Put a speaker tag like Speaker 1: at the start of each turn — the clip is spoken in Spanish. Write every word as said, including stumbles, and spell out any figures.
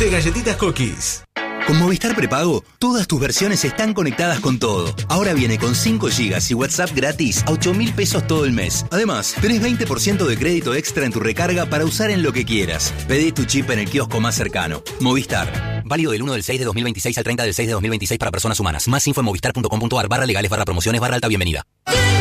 Speaker 1: de galletitas Cookies.
Speaker 2: Con Movistar Prepago, todas tus versiones están conectadas con todo. Ahora viene con cinco gigas y WhatsApp gratis a ocho mil pesos todo el mes. Además, tenés veinte por ciento de crédito extra en tu recarga para usar en lo que quieras. Pedí tu chip en el kiosco más cercano. Movistar. Válido del uno del seis de dos mil veintiséis al treinta del seis de dos mil veintiséis para personas humanas. Más info en movistar punto com punto ar barra legales barra promociones barra alta bienvenida.